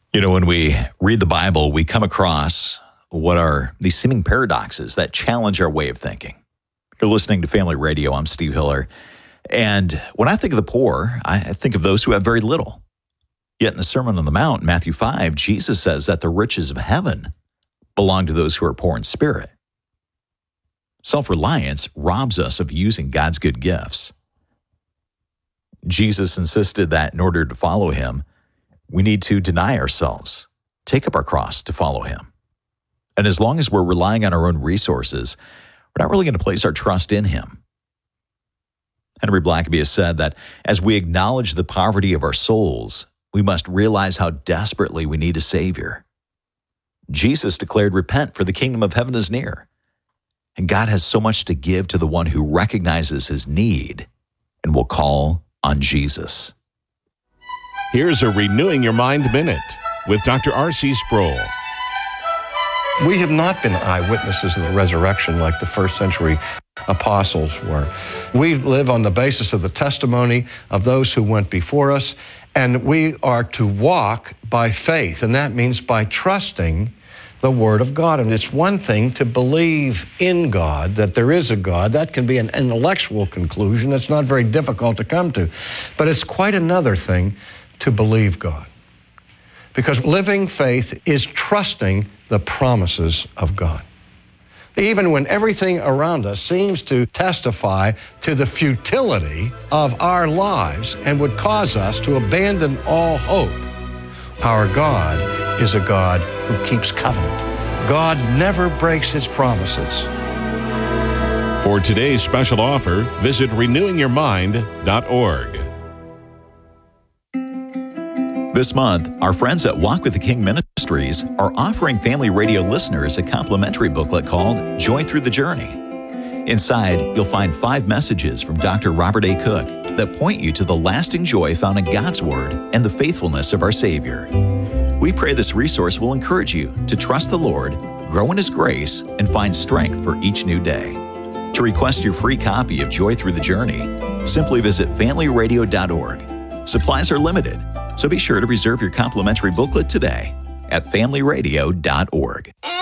You know, when we read the Bible, we come across what are these seeming paradoxes that challenge our way of thinking. You're listening to Family Radio. I'm Steve Hiller. And when I think of the poor, I think of those who have very little. Yet in the Sermon on the Mount, Matthew 5, Jesus says that the riches of heaven belong to those who are poor in spirit. Self-reliance robs us of using God's good gifts. Jesus insisted that in order to follow him, we need to deny ourselves, take up our cross to follow him. And as long as we're relying on our own resources, we're not really going to place our trust in him. Henry Blackaby has said that as we acknowledge the poverty of our souls, we must realize how desperately we need a Savior. Jesus declared, "Repent, for the kingdom of heaven is near." And God has so much to give to the one who recognizes his need and will call on Jesus. Here's a Renewing Your Mind Minute with Dr. R.C. Sproul. We have not been eyewitnesses of the resurrection like the first century apostles were. We live on the basis of the testimony of those who went before us, and we are to walk by faith, and that means by trusting the Word of God. And it's one thing to believe in God, that there is a God. That can be an intellectual conclusion that's not very difficult to come to. But it's quite another thing to believe God. Because living faith is trusting the promises of God. Even when everything around us seems to testify to the futility of our lives and would cause us to abandon all hope, our God is a God who keeps covenant. God never breaks his promises. For today's special offer, visit renewingyourmind.org. This month, our friends at Walk with the King Ministries are offering Family Radio listeners a complimentary booklet called Joy Through the Journey. Inside, you'll find 5 messages from Dr. Robert A. Cook that point you to the lasting joy found in God's Word and the faithfulness of our Savior. We pray this resource will encourage you to trust the Lord, grow in His grace, and find strength for each new day. To request your free copy of Joy Through the Journey, simply visit familyradio.org. Supplies are limited, so be sure to reserve your complimentary booklet today at familyradio.org.